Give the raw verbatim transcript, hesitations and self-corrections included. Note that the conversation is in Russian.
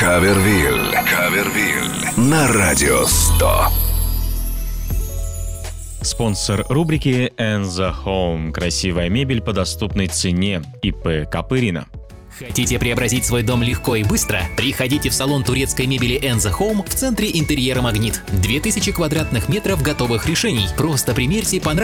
Кавервиль. Кавервиль. На Радио сто. Спонсор рубрики «And the Home». Красивая мебель по доступной цене. ИП Копырина. Хотите преобразить свой дом легко и быстро? Приходите в салон турецкой мебели And the Home в центре интерьера «Магнит». две тысячи квадратных метров готовых решений. Просто примерьте понравившиеся